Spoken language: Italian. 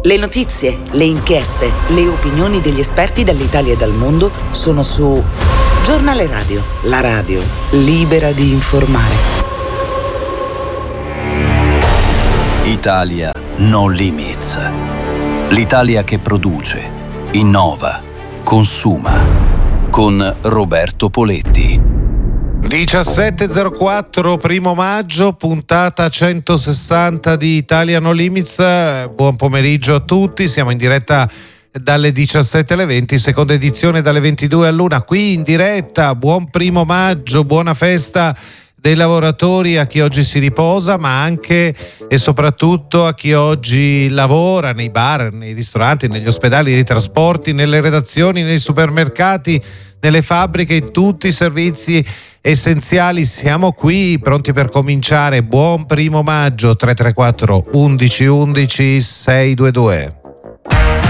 Le notizie, le inchieste, le opinioni degli esperti dall'Italia e dal mondo sono su Giornale Radio, la radio libera di informare. Italia No Limits. L'Italia che produce, innova, consuma. Con Roberto Poletti. 17.04, 1 maggio, puntata 160 di Italia No Limits. Buon pomeriggio a tutti, siamo in diretta dalle 17 alle 20, seconda edizione dalle 22 all'1, qui in diretta. Buon 1 maggio, buona festa dei lavoratori a chi oggi si riposa, ma anche e soprattutto a chi oggi lavora nei bar, nei ristoranti, negli ospedali, nei trasporti, nelle redazioni, nei supermercati, nelle fabbriche, in tutti i servizi essenziali. Siamo qui pronti per cominciare. Buon 1 maggio. 334 11 11 622.